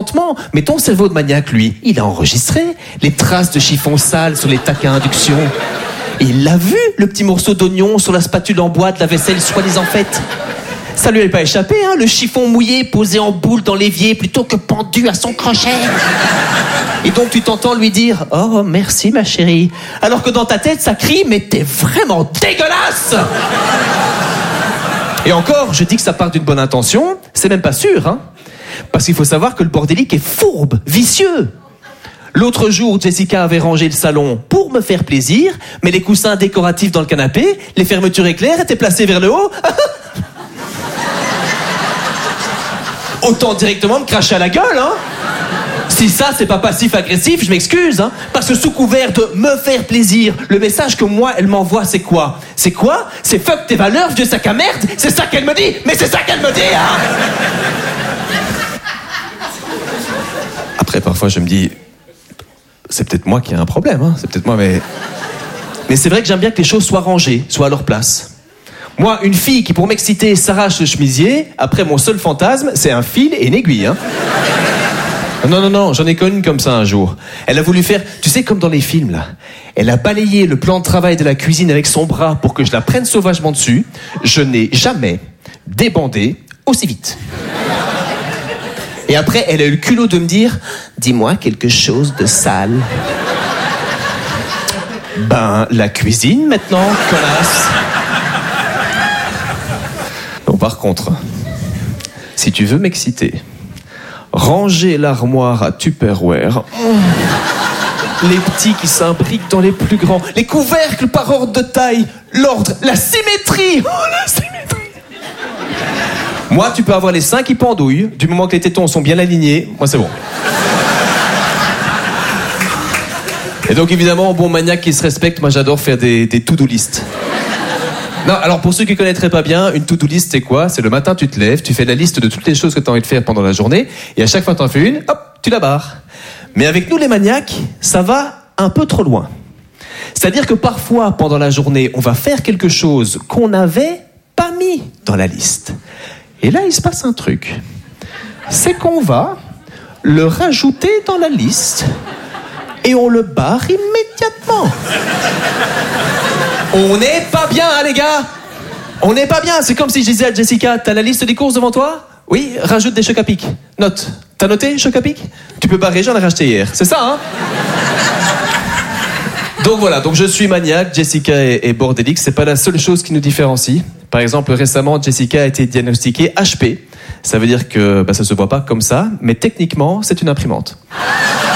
lentement. Mais ton cerveau de maniaque, lui, il a enregistré les traces de chiffon sale sur les tacs à induction. Et il l'a vu, le petit morceau d'oignon sur la spatule en bois de la vaisselle soi-disant faite. Ça lui avait pas échappé, hein, le chiffon mouillé posé en boule dans l'évier plutôt que pendu à son crochet. Et donc tu t'entends lui dire « Oh, merci ma chérie », alors que dans ta tête, ça crie « Mais t'es vraiment dégueulasse !» Et encore, je dis que ça part d'une bonne intention, c'est même pas sûr, hein. Parce qu'il faut savoir que le bordélique est fourbe, vicieux. L'autre jour, Jessica avait rangé le salon pour me faire plaisir, mais les coussins décoratifs dans le canapé, les fermetures éclairs étaient placées vers le haut. Autant directement me cracher à la gueule, hein. Si ça, c'est pas passif-agressif, je m'excuse, hein. Parce que sous couvert de me faire plaisir, le message que moi, elle m'envoie, c'est quoi ? C'est quoi ? C'est fuck tes valeurs, vieux sac à merde. C'est ça qu'elle me dit. Mais c'est ça qu'elle me dit, hein. Après, parfois, je me dis, c'est peut-être moi qui ai un problème, hein. C'est peut-être moi, mais c'est vrai que j'aime bien que les choses soient rangées, soient à leur place. Moi, une fille qui, pour m'exciter, s'arrache le chemisier, après, mon seul fantasme, c'est un fil et une aiguille, hein. Non, j'en ai connu une comme ça un jour. Elle a voulu faire, tu sais, comme dans les films, là. Elle a balayé le plan de travail de la cuisine avec son bras pour que je la prenne sauvagement dessus. Je n'ai jamais débandé aussi vite. Et après, elle a eu le culot de me dire « Dis-moi quelque chose de sale. » Ben, la cuisine, maintenant, connasse. Bon, par contre, si tu veux m'exciter, ranger l'armoire à Tupperware, les petits qui s'imbriquent dans les plus grands, les couvercles par ordre de taille, l'ordre, la symétrie. Oh, la symétrie. Moi, tu peux avoir les seins qui pendouillent, du moment que les tétons sont bien alignés, moi c'est bon. Et donc évidemment, bon maniaque qui se respecte, moi j'adore faire des to-do list. Non, alors pour ceux qui ne connaîtraient pas bien, une to-do list c'est quoi ? C'est le matin tu te lèves, tu fais la liste de toutes les choses que tu as envie de faire pendant la journée, et à chaque fois que tu en fais une, hop, tu la barres. Mais avec nous les maniaques, ça va un peu trop loin. C'est-à-dire que parfois, pendant la journée, on va faire quelque chose qu'on n'avait pas mis dans la liste. Et là, il se passe un truc. C'est qu'on va le rajouter dans la liste et on le barre immédiatement. On n'est pas bien, hein, les gars. On n'est pas bien. C'est comme si je disais à Jessica, t'as la liste des courses devant toi ? Oui, rajoute des chocs à pic. Note. T'as noté, chocs à pic ? Tu peux barrer, j'en ai racheté hier. C'est ça, hein ? Donc voilà, donc je suis maniaque, Jessica est bordélique, c'est pas la seule chose qui nous différencie. Par exemple, récemment, Jessica a été diagnostiquée HP. Ça veut dire que ça se voit pas comme ça, mais techniquement, c'est une imprimante.